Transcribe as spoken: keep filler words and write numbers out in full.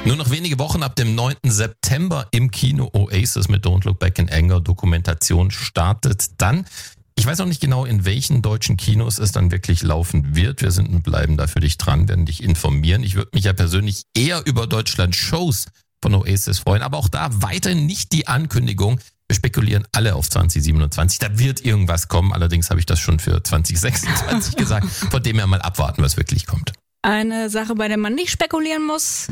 Nur noch wenige Wochen ab dem neunten September im Kino. Oasis mit Don't Look Back in Anger. Dokumentation startet dann. Ich weiß auch nicht genau, in welchen deutschen Kinos es dann wirklich laufen wird. Wir sind und bleiben da für dich dran, werden dich informieren. Ich würde mich ja persönlich eher über Deutschland-Shows von Oasis freuen. Aber auch da weiterhin nicht die Ankündigung. Wir spekulieren alle auf zwanzig siebenundzwanzig. Da wird irgendwas kommen. Allerdings habe ich das schon für zwanzig sechsundzwanzig gesagt. Von dem her mal abwarten, was wirklich kommt. Eine Sache, bei der man nicht spekulieren muss.